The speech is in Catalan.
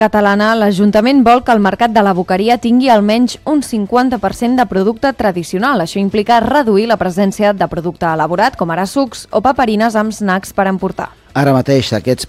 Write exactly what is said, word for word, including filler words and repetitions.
Catalana, l'Ajuntament vol que el mercat de la boqueria tingui almenys un cinquanta per cent de producte tradicional. Això implica reduir la presència de producte elaborat, com ara sucs o paperines amb snacks per emportar. Ara mateix aquests